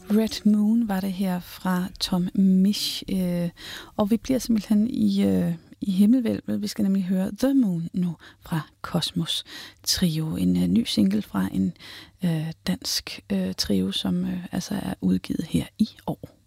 Red Moon var det her fra Tom Misch. Og vi bliver simpelthen i himmelvælvet. Vi skal nemlig høre The Moon nu fra Kosmos Trio. En ny single fra en dansk trio, som altså er udgivet her i år.